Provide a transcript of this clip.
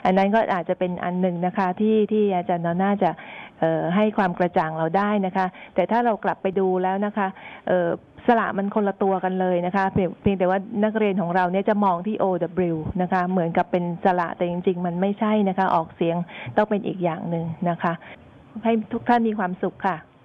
อันนั้นก็อาจจะเป็นอันหนึ่งนะคะที่อาจารย์น่าจะให้ความกระจ่างเราได้นะคะแต่ถ้าเรากลับไปดูแล้วนะคะสระมันคนละตัวกันเลยนะคะเพียงแต่ว่านักเรียนของเราเนี่ยจะมองที่ OW นะคะเหมือนกับเป็นสระแต่จริงๆมันไม่ใช่นะคะออกเสียงต้องเป็นอีกอย่างหนึ่งนะคะให้ทุกท่านมีความสุขค่ะ